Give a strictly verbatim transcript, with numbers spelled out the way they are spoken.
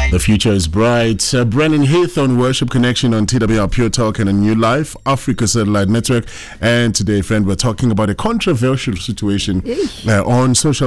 The future is bright. Uh, Brennan Heath on Worship Connection on T W R Pure Talk and a New Life, Africa Satellite Network. And today, friend, we're talking about a controversial situation uh, on social